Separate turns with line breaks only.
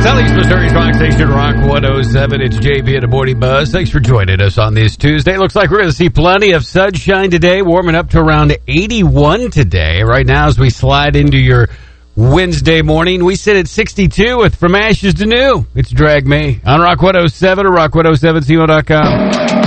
Southeast Missouri's Rock Station, Rock 107. It's JB and the Morning Buzz. Thanks for joining us on this Tuesday. Looks like we're going to see plenty of sunshine today, warming up to around 81 today. Right now, as we slide into your Wednesday morning, we sit at 62 with From Ashes to New. It's Drag Me on Rock 107 or rock107co.com.